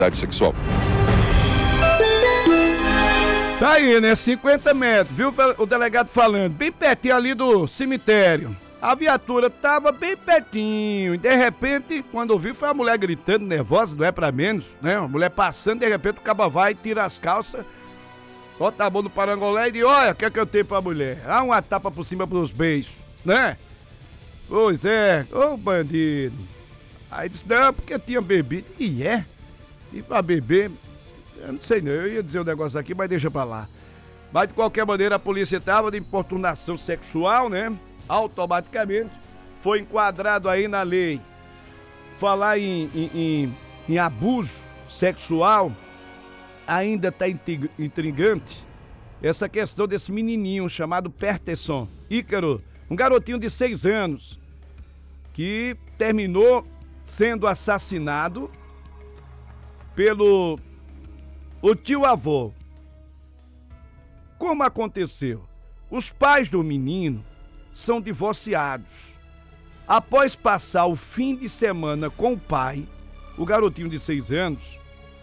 sexual. Tá aí, né? 50 metros, viu o delegado falando? Bem pertinho ali do cemitério. A viatura tava bem pertinho e de repente, quando ouviu, foi a mulher gritando, nervosa, não é pra menos, né? A mulher passando, de repente o caba vai, tira as calças, bota a mão no parangolé e diz, olha, o que é que eu tenho pra mulher? Ah, uma tapa por cima pros beijos, né? Pois é, ô bandido. Aí disse, não, porque tinha bebido. E é? E pra beber, eu não sei não, eu ia dizer um negócio aqui, mas deixa pra lá. Mas de qualquer maneira a polícia tava de importunação sexual, né? Automaticamente foi enquadrado aí na lei. Falar em abuso sexual, ainda tá intrigante essa questão desse menininho chamado Peterson Ícaro, um garotinho de 6 anos, que terminou sendo assassinado pelo tio-avô. Como aconteceu? Os pais do menino são divorciados. Após passar o fim de semana com o pai, o garotinho de 6 anos,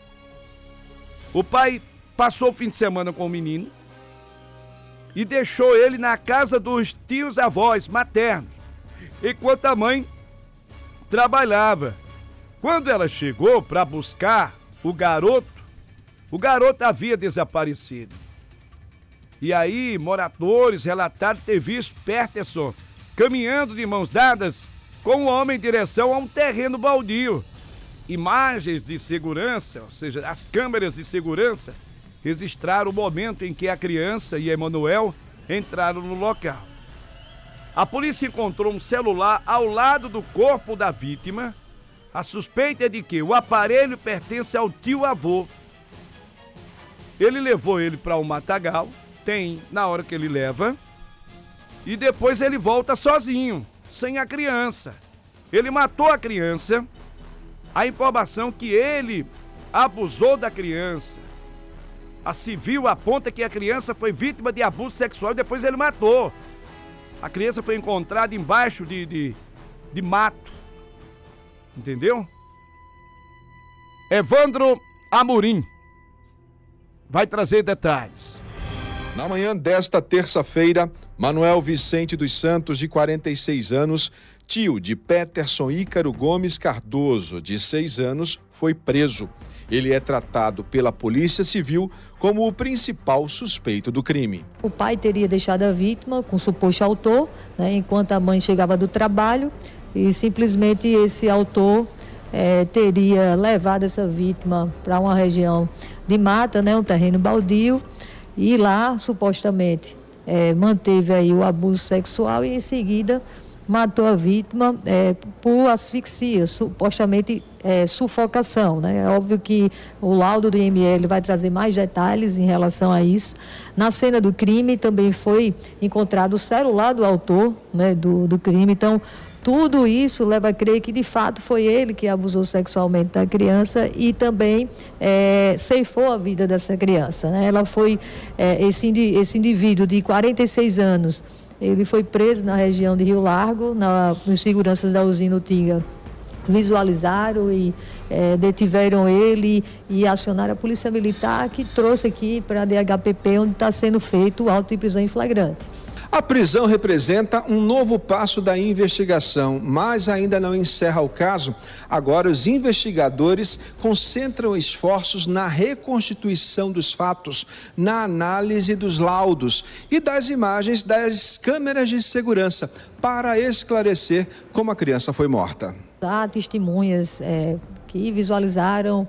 o pai passou o fim de semana com o menino e deixou ele na casa dos tios-avós maternos, enquanto a mãe trabalhava. Quando ela chegou para buscar o garoto havia desaparecido. E aí, moradores relataram ter visto Peterson caminhando de mãos dadas com um homem em direção a um terreno baldio. Imagens de segurança, ou seja, as câmeras de segurança, registraram o momento em que a criança e Emanuel entraram no local. A polícia encontrou um celular ao lado do corpo da vítima. A suspeita é de que o aparelho pertence ao tio-avô. Ele levou ele para um matagal, tem na hora que ele leva, e depois ele volta sozinho, sem a criança. Ele matou a criança. A informação que ele abusou da criança. A civil aponta que a criança foi vítima de abuso sexual e depois ele matou. A criança foi encontrada embaixo de mato. Entendeu? Evandro Amorim vai trazer detalhes. Na manhã desta terça-feira, Manuel Vicente dos Santos, de 46 anos, tio de Peterson Ícaro Gomes Cardoso, de 6 anos, foi preso. Ele é tratado pela Polícia Civil como o principal suspeito do crime. O pai teria deixado a vítima com o suposto autor, né, enquanto a mãe chegava do trabalho, e simplesmente esse autor teria levado essa vítima para uma região de mata, né, um terreno baldio, e lá supostamente manteve aí o abuso sexual e em seguida matou a vítima por asfixia, supostamente sufocação, né? É óbvio que o laudo do IML vai trazer mais detalhes em relação a isso. Na cena do crime também foi encontrado o celular do autor, né, do crime, então tudo isso leva a crer que de fato foi ele que abusou sexualmente da criança e também ceifou a vida dessa criança, né? Ela foi, esse indivíduo de 46 anos, ele foi preso na região de Rio Largo, os seguranças da usina Utinga visualizaram e detiveram ele e acionaram a Polícia Militar, que trouxe aqui para a DHPP, onde está sendo feito o auto de prisão em flagrante. A prisão representa um novo passo da investigação, mas ainda não encerra o caso. Agora, os investigadores concentram esforços na reconstituição dos fatos, na análise dos laudos e das imagens das câmeras de segurança para esclarecer como a criança foi morta. Há testemunhas que visualizaram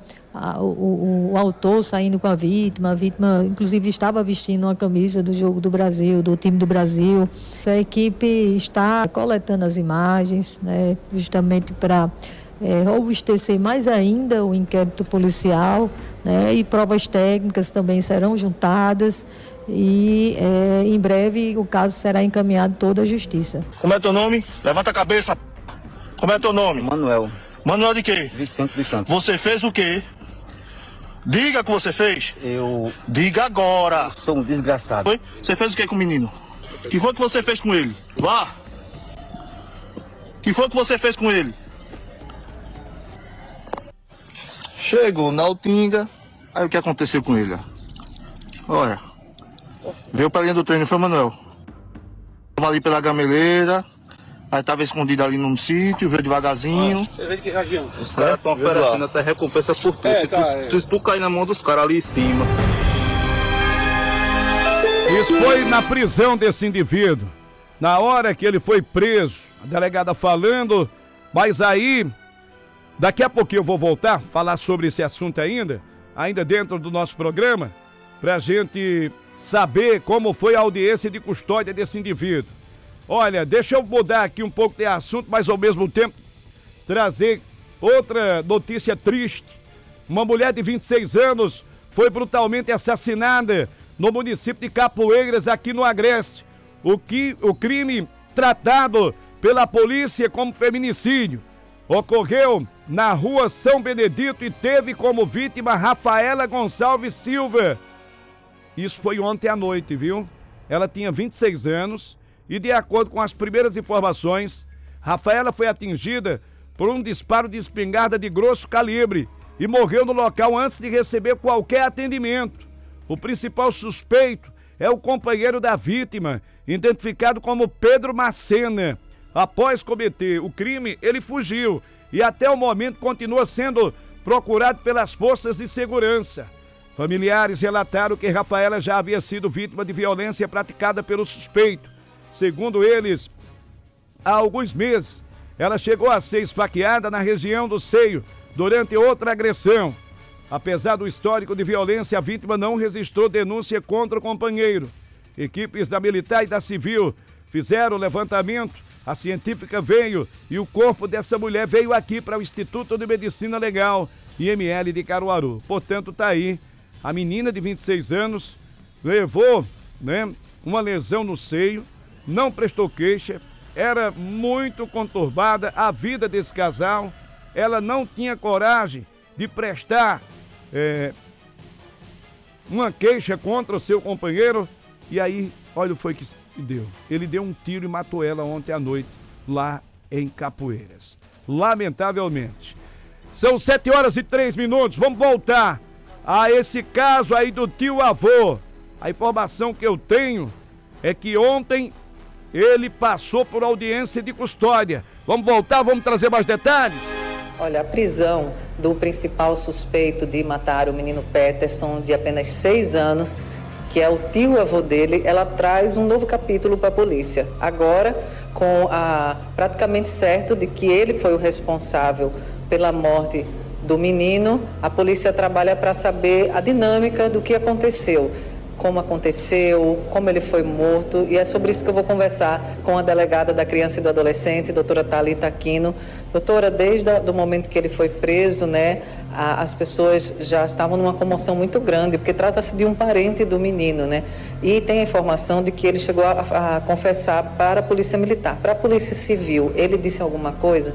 o autor saindo com a vítima inclusive estava vestindo uma camisa do jogo do Brasil, do time do Brasil. A equipe está coletando as imagens, né, justamente para robustecer mais ainda o inquérito policial, né, e provas técnicas também serão juntadas e em breve o caso será encaminhado toda a justiça. Como é teu nome? Levanta a cabeça. Como é teu nome? Manuel. Manuel de quê? Vicente dos Santos. Você fez o quê? Diga o que você fez. Diga agora. Eu sou um desgraçado. Foi? Você fez o que com o menino? O que foi que você fez com ele? Vá. O que foi que você fez com ele? Chegou na Altinga, aí o que aconteceu com ele? Olha, veio pra linha do treino, foi Manuel. Tava ali pela gameleira, aí tava escondido ali num sítio, veio devagarzinho. Você veio de que região? Os caras estão oferecendo até recompensa por tu. Se tu cair na mão dos caras ali em cima. Isso foi na prisão desse indivíduo. Na hora que ele foi preso, a delegada falando, mas aí, daqui a pouquinho eu vou voltar a falar sobre esse assunto ainda dentro do nosso programa, pra gente saber como foi a audiência de custódia desse indivíduo. Olha, deixa eu mudar aqui um pouco de assunto, mas ao mesmo tempo trazer outra notícia triste. Uma mulher de 26 anos foi brutalmente assassinada no município de Capoeiras, aqui no Agreste. O crime tratado pela polícia como feminicídio ocorreu na rua São Benedito e teve como vítima Rafaela Gonçalves Silva. Isso foi ontem à noite, viu? Ela tinha 26 anos e, de acordo com as primeiras informações, Rafaela foi atingida por um disparo de espingarda de grosso calibre e morreu no local antes de receber qualquer atendimento. O principal suspeito é o companheiro da vítima, identificado como Pedro Macena. Após cometer o crime, ele fugiu e até o momento continua sendo procurado pelas forças de segurança. Familiares relataram que Rafaela já havia sido vítima de violência praticada pelo suspeito. Segundo eles, há alguns meses, ela chegou a ser esfaqueada na região do seio durante outra agressão. Apesar do histórico de violência, a vítima não registrou denúncia contra o companheiro. Equipes da Militar e da Civil fizeram o levantamento, a científica veio e o corpo dessa mulher veio aqui para o Instituto de Medicina Legal, IML de Caruaru. Portanto, tá aí, a menina de 26 anos levou, uma lesão no seio, não prestou queixa, era muito conturbada a vida desse casal, ela não tinha coragem de prestar uma queixa contra o seu companheiro, e aí, olha o que foi que deu. Ele deu um tiro e matou ela ontem à noite, lá em Capoeiras. Lamentavelmente. São 7h03, vamos voltar a esse caso aí do tio-avô. A informação que eu tenho é que ontem ele passou por audiência de custódia. Vamos voltar, vamos trazer mais detalhes? Olha, a prisão do principal suspeito de matar o menino Peterson, de apenas 6 anos, que é o tio-avô dele, ela traz um novo capítulo para a polícia. Agora, com praticamente certo de que ele foi o responsável pela morte do menino, a polícia trabalha para saber a dinâmica do que aconteceu. Como aconteceu, como ele foi morto, e é sobre isso que eu vou conversar com a delegada da criança e do adolescente, doutora Thalita Aquino. Doutora, desde o momento que ele foi preso, as pessoas já estavam numa comoção muito grande, porque trata-se de um parente do menino, E tem a informação de que ele chegou a confessar para a Polícia Militar. Para a Polícia Civil, ele disse alguma coisa?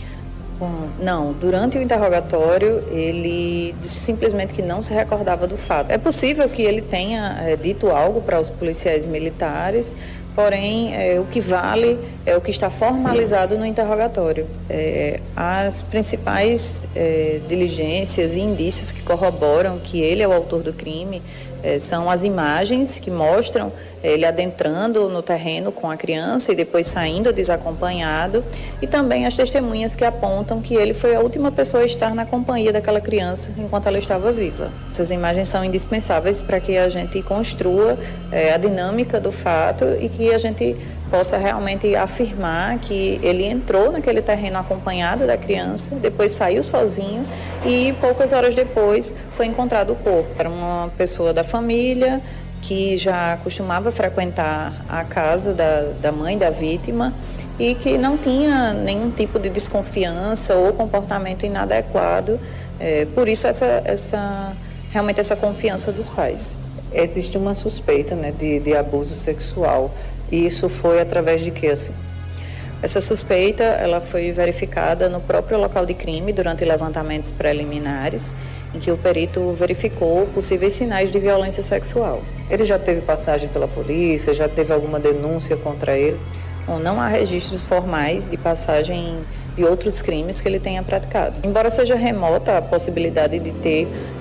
Não, durante o interrogatório ele disse simplesmente que não se recordava do fato. É possível que ele tenha dito algo para os policiais militares, porém o que vale é o que está formalizado no interrogatório. As principais diligências e indícios que corroboram que ele é o autor do crime são as imagens que mostram ele adentrando no terreno com a criança e depois saindo desacompanhado, e também as testemunhas que apontam que ele foi a última pessoa a estar na companhia daquela criança enquanto ela estava viva. Essas imagens são indispensáveis para que a gente construa a dinâmica do fato e que a gente possa realmente afirmar que ele entrou naquele terreno acompanhado da criança, depois saiu sozinho e poucas horas depois foi encontrado o corpo. Era uma pessoa da família que já costumava frequentar a casa da mãe da vítima e que não tinha nenhum tipo de desconfiança ou comportamento inadequado, por isso realmente essa confiança dos pais. Existe uma suspeita de abuso sexual, e isso foi através de quê? Assim? Essa suspeita ela foi verificada no próprio local de crime durante levantamentos preliminares, em que o perito verificou possíveis sinais de violência sexual. Ele já teve passagem pela polícia? Já teve alguma denúncia contra ele? Bom, não há registros formais de passagem de outros crimes que ele tenha praticado. Embora seja remota a possibilidade de ter